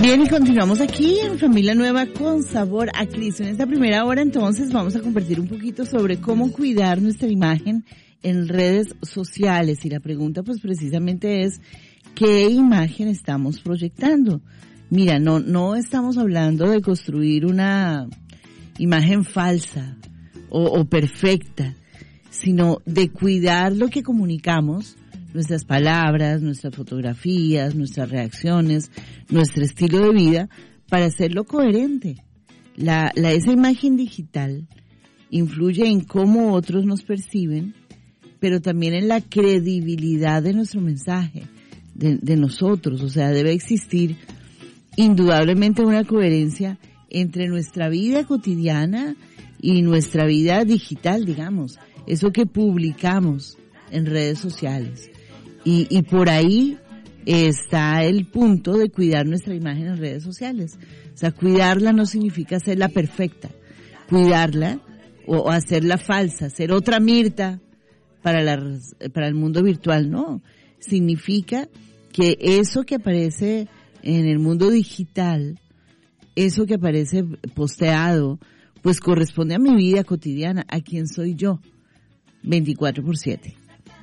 Bien, y continuamos aquí en Familia Nueva con Sabor a Cristo. En esta primera hora, entonces, vamos a compartir un poquito sobre cómo cuidar nuestra imagen en redes sociales. Y la pregunta, pues, precisamente es, ¿qué imagen estamos proyectando? Mira, no estamos hablando de construir una imagen falsa o perfecta, sino de cuidar lo que comunicamos, nuestras palabras, nuestras fotografías, nuestras reacciones, nuestro estilo de vida, para hacerlo coherente. Esa imagen digital influye en cómo otros nos perciben, pero también en la credibilidad de nuestro mensaje, de nosotros. O sea, debe existir indudablemente una coherencia entre nuestra vida cotidiana y nuestra vida digital, digamos, eso que publicamos en redes sociales. Y por ahí está el punto de cuidar nuestra imagen en redes sociales. O sea, cuidarla no significa hacerla perfecta. Cuidarla o hacerla falsa, hacer otra Mirta para el mundo virtual, no. Significa que eso que aparece en el mundo digital, eso que aparece posteado, pues corresponde a mi vida cotidiana, a quien soy yo, 24/7.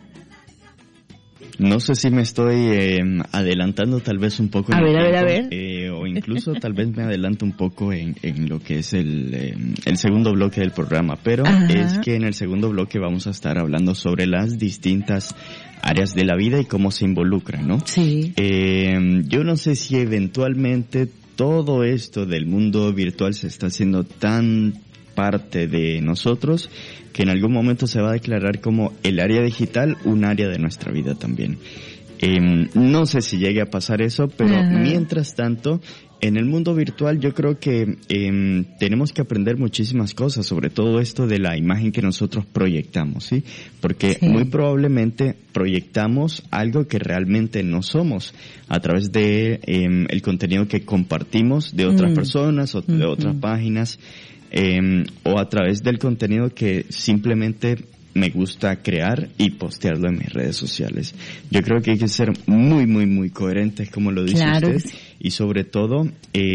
No sé si me estoy adelantando tal vez un poco. A ver. O incluso tal vez me adelanto un poco en lo que es el segundo bloque del programa, pero es que en el segundo bloque vamos a estar hablando sobre las distintas áreas de la vida y cómo se involucran, ¿no? Sí. Yo no sé si eventualmente todo esto del mundo virtual se está haciendo tan parte de nosotros que en algún momento se va a declarar como el área digital un área de nuestra vida también. No sé si llegue a pasar eso, pero mientras tanto, en el mundo virtual yo creo que tenemos que aprender muchísimas cosas sobre todo esto de la imagen que nosotros proyectamos, ¿sí? Porque muy probablemente proyectamos algo que realmente no somos a través de el contenido que compartimos de otras personas o de otras páginas, o a través del contenido que simplemente me gusta crear y postearlo en mis redes sociales. Yo creo que hay que ser muy, muy, muy coherentes, como lo dice usted, y sobre todo,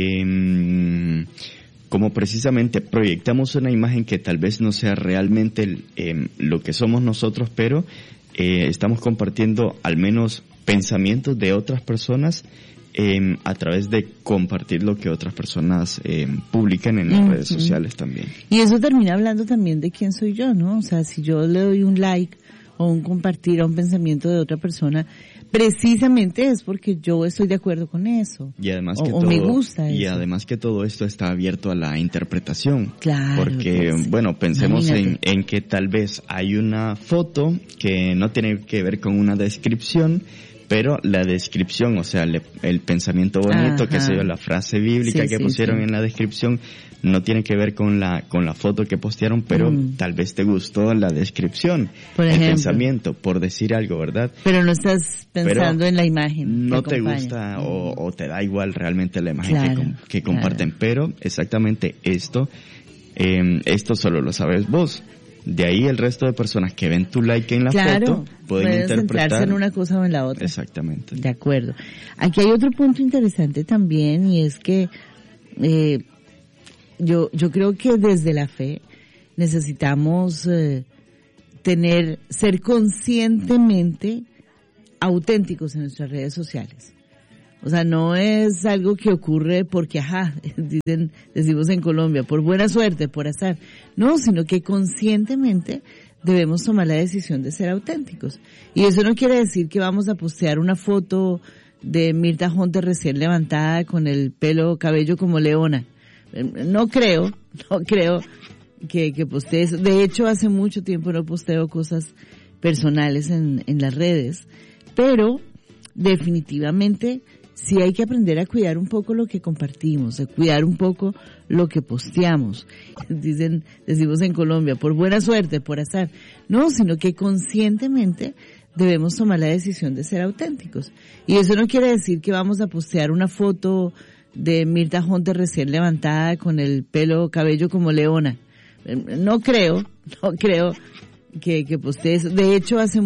como precisamente proyectamos una imagen que tal vez no sea realmente lo que somos nosotros, pero estamos compartiendo al menos pensamientos de otras personas a través de compartir lo que otras personas publican en las redes sociales también. Y eso termina hablando también de quién soy yo, ¿no? O sea, si yo le doy un like o un compartir a un pensamiento de otra persona, precisamente es porque yo estoy de acuerdo con eso. Y además me gusta eso. Y además que todo esto está abierto a la interpretación. Claro. Porque, bueno, pensemos en que tal vez hay una foto que no tiene que ver con una descripción, pero la descripción, o sea, el pensamiento bonito, qué sé yo, la frase bíblica que pusieron en la descripción, no tiene que ver con la foto que postearon, pero tal vez te gustó la descripción, el pensamiento, por decir algo, ¿verdad? Pero no estás pensando en la imagen. No te gusta o te da igual realmente la imagen que comparten, pero exactamente esto solo lo sabes vos. De ahí el resto de personas que ven tu like en la foto pueden interpretar centrarse en una cosa o en la otra. Exactamente. De acuerdo. Aquí hay otro punto interesante también, y es que yo creo que desde la fe necesitamos ser conscientemente auténticos en nuestras redes sociales. O sea, no es algo que ocurre porque, decimos en Colombia, por buena suerte, por azar. No, sino que conscientemente debemos tomar la decisión de ser auténticos. Y eso no quiere decir que vamos a postear una foto de Mirta Jonte recién levantada con el cabello como leona. No creo que postee eso. De hecho, hace mucho tiempo no posteo cosas personales en las redes, pero definitivamente sí hay que aprender a cuidar un poco lo que compartimos, a cuidar un poco lo que posteamos. Decimos en Colombia, por buena suerte, por azar. No, sino que conscientemente debemos tomar la decisión de ser auténticos. Y eso no quiere decir que vamos a postear una foto de Mirta Jonte recién levantada con el cabello como leona. No creo que postee eso. De hecho, hace